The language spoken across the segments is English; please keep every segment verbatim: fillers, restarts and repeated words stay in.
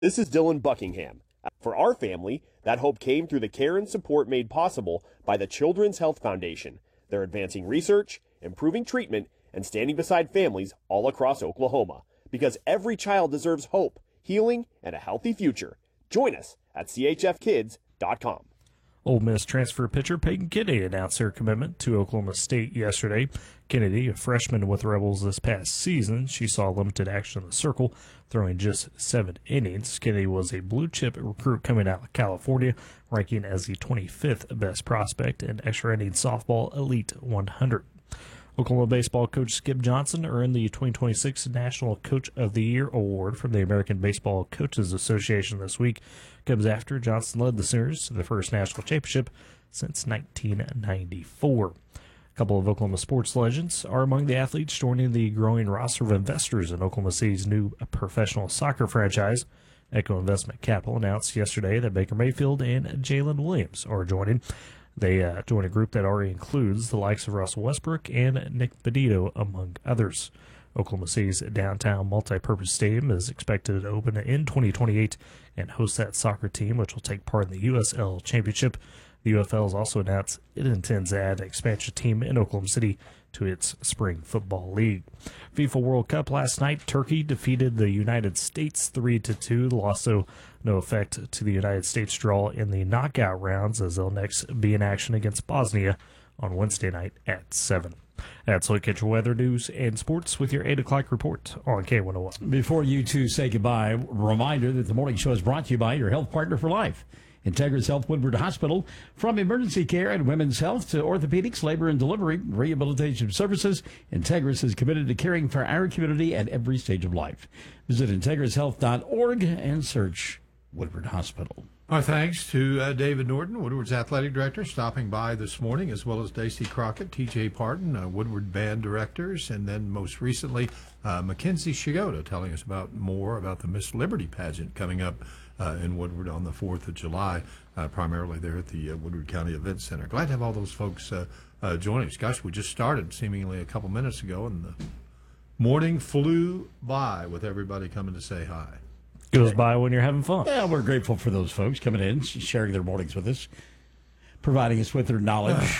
This is Dylan Buckingham. For our family, that hope came through the care and support made possible by the Children's Health Foundation. They're advancing research, improving treatment, and standing beside families all across Oklahoma. Because every child deserves hope, healing, and a healthy future. Join us at c h f kids dot com. Ole Miss transfer pitcher Peyton Kennedy announced her commitment to Oklahoma State yesterday. Kennedy, a freshman with the Rebels this past season, she saw limited action in the circle, throwing just seven innings. Kennedy was a blue-chip recruit coming out of California, ranking as the twenty-fifth best prospect in extra inning softball Elite one hundred. Oklahoma baseball coach Skip Johnson earned the twenty twenty-six National Coach of the Year award from the American Baseball Coaches Association this week. Comes after Johnson led the Sooners to the first national championship since nineteen ninety-four. A couple of Oklahoma sports legends are among the athletes joining the growing roster of investors in Oklahoma City's new professional soccer franchise. Echo Investment Capital announced yesterday that Baker Mayfield and Jalen Williams are joining. They uh, join a group that already includes the likes of Russell Westbrook and Nick Benito, among others. Oklahoma City's downtown multipurpose stadium is expected to open in twenty twenty-eight and host that soccer team, which will take part in the U S L Championship. The U F L has also announced it intends to add an expansion team in Oklahoma City to its spring football league. FIFA World Cup last night, Turkey defeated the United States three to two. The loss, though, no effect to the United States draw in the knockout rounds, as they'll next be in action against Bosnia on Wednesday night at seven. That's a look at your weather, news, and sports with your eight o'clock report on K one oh one. Before you two say goodbye, reminder that the morning show is brought to you by your health partner for life. Integris Health Woodward Hospital. From emergency care and women's health to orthopedics, labor and delivery, rehabilitation services, Integris is committed to caring for our community at every stage of life. Visit integris health dot org and search Woodward Hospital. Our thanks to uh, David Norton, Woodward's athletic director, stopping by this morning, as well as Daisy Crockett, T J Parton, uh, Woodward band directors, and then most recently, uh, Mackenzie Shigoda telling us about more about the Miss Liberty pageant coming up uh, in Woodward on the fourth of July, uh, primarily there at the uh, Woodward County Event Center. Glad to have all those folks uh, uh, joining us. Gosh, we just started seemingly a couple minutes ago, and the morning flew by with everybody coming to say hi. Goes by when you're having fun. Yeah, we're grateful for those folks coming in, sharing their mornings with us, providing us with their knowledge.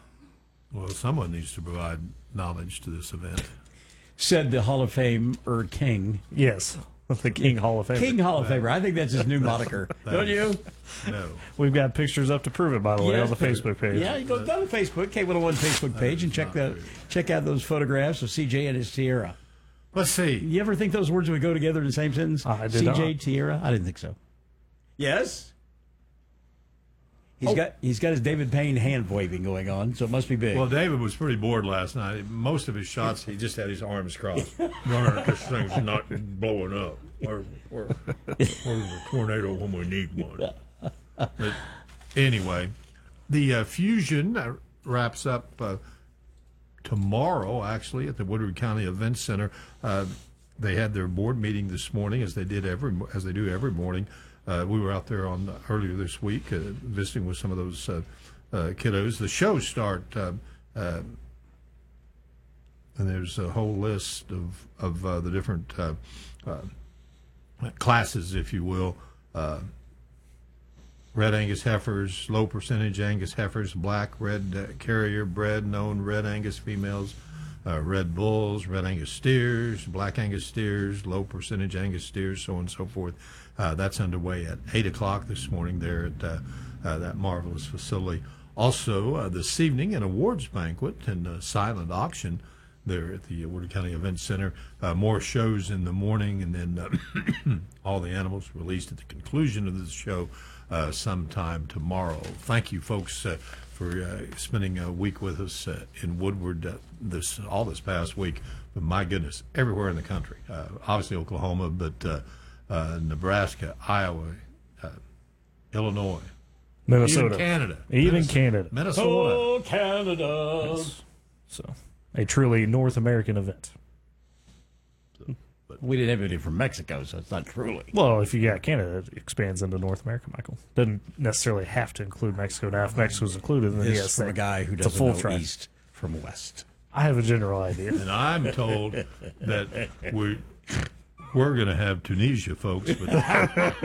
Well, someone needs to provide knowledge to this event. Said the Hall of Fame er King. Yes, the King Hall of Famer. King Hall of Famer. I think that's his new moniker. Don't you? No. We've got pictures up to prove it, by the way, Yes, on the Facebook page. Yeah, you go down to Facebook, K one oh one Facebook page, and check the check out those photographs of C J and his Tierra. Let's see. You ever think those words would go together in the same sentence? Uh, I did C J not. Tierra? I didn't think so. Yes? He's Oh. got he's got his David Payne hand waving going on, so it must be big. Well, David was pretty bored last night. Most of his shots, he just had his arms crossed. Darn, this thing's not blowing up. Where, where, where's the tornado when we need one? But anyway, the uh, Fusion uh, wraps up uh, tomorrow, actually, at the Woodward County Event Center. Uh, they had their board meeting this morning, as they did every as they do every morning. Uh, we were out there on earlier this week uh, visiting with some of those uh, uh, kiddos. The shows start, uh, uh, and there's a whole list of of uh, the different uh, uh, classes, if you will. Uh, red Angus heifers, low percentage Angus heifers, black red uh, carrier bred, known red Angus females, uh, red bulls, red Angus steers, black Angus steers, low percentage Angus steers, so on and so forth. Uh, that's underway at eight o'clock this morning there at uh, uh, that marvelous facility. Also, uh, this evening, an awards banquet and a silent auction there at the Woodward County Event Center. Uh, more shows in the morning, and then uh, all the animals released at the conclusion of this show uh, sometime tomorrow. Thank you, folks, uh, for uh, spending a week with us uh, in Woodward uh, this all this past week. But my goodness, everywhere in the country. Uh, obviously Oklahoma, but uh, uh, Nebraska, Iowa, uh, Illinois, Minnesota. even Canada. Even Minnesota. Canada. Minnesota. Oh, Canada. Yes. So, a truly North American event. We didn't have any from Mexico, so it's not truly. Well, if you got Canada, it expands into North America, Michael. Doesn't necessarily have to include Mexico. Now, if Mexico's included, then This yes, from that- a guy who it's a doesn't full know tribe. east from west. I have a general idea. And I'm told that we we're going to have Tunisia, folks. But